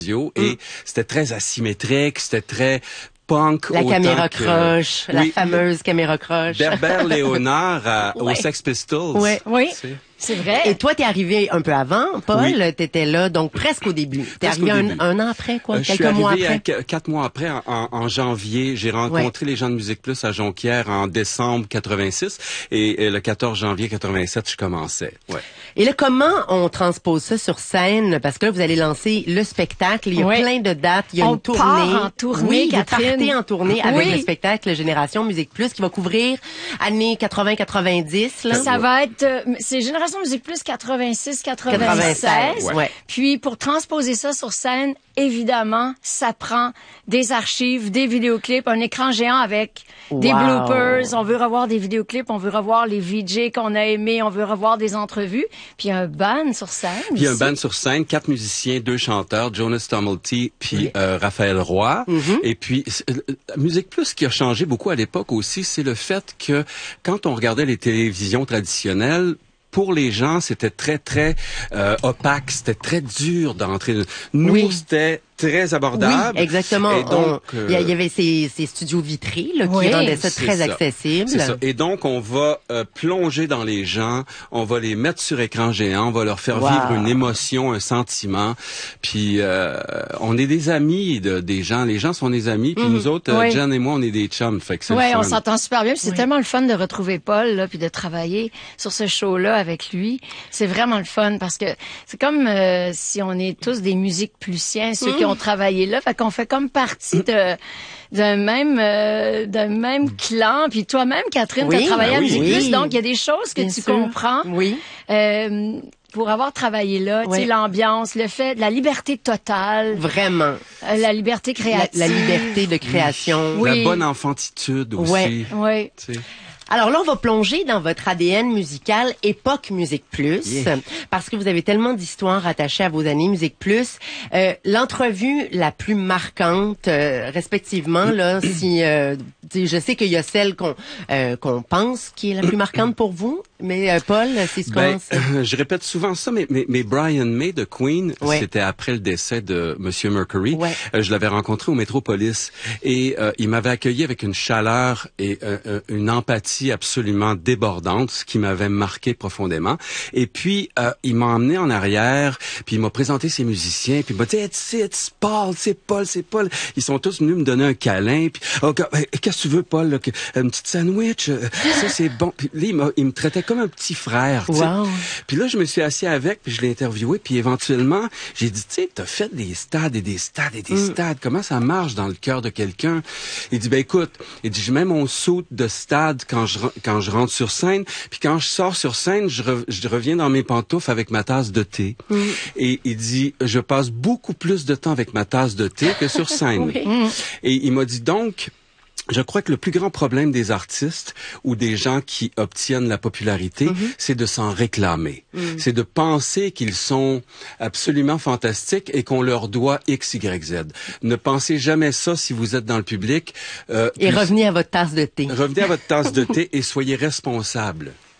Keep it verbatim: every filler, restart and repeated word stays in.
radio et c'était très asymétrique, c'était très punk. La caméra que... croche, oui, la fameuse caméra croche. Berbère Léonard à, ouais. aux Sex Pistols. Ouais. Oui. C'est vrai. Et toi, t'es arrivé un peu avant, Paul. Oui. T'étais là, donc presque au début. T'es presque arrivé un, un an après, quoi, euh, quelques mois après. Je suis arrivé quatre mois après, en, en, en janvier. J'ai rencontré ouais. les gens de Musique Plus à Jonquière en décembre quatre-vingt-six et, et le quatorze janvier quatre-vingt-sept, je commençais. Ouais. Et là, comment on transpose ça sur scène? Parce que là, vous allez lancer le spectacle. Il y a oui. plein de dates. Il y a on une tournée. Part en tournée, oui, Catherine. Vous partez en tournée avec oui. le spectacle Génération Musique Plus qui va couvrir années quatre-vingts quatre-vingt-dix. Là. Ça va être, euh, c'est Génération Musique Plus quatre-vingt-six quatre-vingt-seize. Ouais. Puis pour transposer ça sur scène, évidemment, ça prend des archives, des vidéoclips, un écran géant avec wow. des bloopers. On veut revoir des vidéoclips, on veut revoir les V J qu'on a aimés, on veut revoir des entrevues. Puis un band sur scène. Puis un band sur scène, quatre musiciens, deux chanteurs, Jonas Tumulty, puis oui. euh, Raphaël Roy. Mm-hmm. Et puis euh, Musique Plus, ce qui a changé beaucoup à l'époque aussi, c'est le fait que quand on regardait les télévisions traditionnelles, pour les gens, c'était très, très euh, opaque, c'était très dur d'entrer. Nous, oui. c'était très abordable. Oui, exactement. Et donc, il euh, y, y avait ces, ces studios vitrés là, qui oui, rendaient ça très ça. accessible. C'est ça. Et donc, on va euh, plonger dans les gens, on va les mettre sur écran géant, on va leur faire wow. vivre une émotion, un sentiment. Puis, euh, on est des amis de, des gens. Les gens sont des amis. Puis mmh. nous autres, oui. Jen et moi, on est des chums. Fait que c'est ouais, le fun. On s'entend super bien. Puis c'est oui. tellement le fun de retrouver Paul là, puis de travailler sur ce show-là avec lui. C'est vraiment le fun parce que c'est comme euh, si on est tous des musiques plusiens, ceux mmh. qui ont travaillé là. Fait qu'on fait comme partie de d'un même euh, d'un même clan. Puis toi-même, Catherine, oui, tu as travaillé ben à Musique oui. Plus, donc il y a des choses que bien tu sûr. comprends. Oui. Euh, pour avoir travaillé là, oui. tu sais, l'ambiance, le fait, la liberté totale. Vraiment. Euh, la liberté créative. La, la liberté de création. Oui. La bonne enfantitude aussi. Oui. Oui. Tu sais. Alors là, on va plonger dans votre A D N musical époque Musique Plus, yeah. parce que vous avez tellement d'histoires attachées à vos années Musique Plus. Euh, l'entrevue la plus marquante, euh, respectivement, là, si euh, je sais qu'il y a celle qu'on euh, qu'on pense qui est la plus marquante pour vous, mais euh, Paul, c'est ce qu'on... Ben, euh, je répète souvent ça, mais, mais, mais Brian May de Queen, ouais. c'était après le décès de Monsieur Mercury. Ouais. Euh, je l'avais rencontré au Métropolis et euh, il m'avait accueilli avec une chaleur et euh, une empathie absolument débordante, ce qui m'avait marqué profondément. Et puis, euh, il m'a emmené en arrière, puis il m'a présenté ses musiciens, puis il m'a dit hey, « c'est Paul, c'est Paul, c'est Paul ». Ils sont tous venus me donner un câlin, puis oh, « Qu'est-ce que tu veux, Paul? Là, une petite sandwich? Ça, c'est bon. » Puis là, il, m'a, il me traitait comme un petit frère. Wow. Puis là, je me suis assis avec, puis je l'ai interviewé, puis éventuellement, j'ai dit « Tu sais, t'as fait des stades et des stades et des mm. stades. Comment ça marche dans le cœur de quelqu'un? » Il dit « Ben écoute, il dit, je mets mon saut de stade quand je quand je rentre sur scène, puis quand je sors sur scène, je, re, je reviens dans mes pantoufles avec ma tasse de thé. Mm. Et il dit, je passe beaucoup plus de temps avec ma tasse de thé que sur scène. Oui. Mm. Et il m'a dit donc, je crois que le plus grand problème des artistes ou des gens qui obtiennent la popularité, mm-hmm. c'est de s'en réclamer. Mm. C'est de penser qu'ils sont absolument fantastiques et qu'on leur doit X, Y, Z. Ne pensez jamais ça si vous êtes dans le public. Euh, et revenez à votre tasse de thé. Revenez à votre tasse de thé et soyez responsable.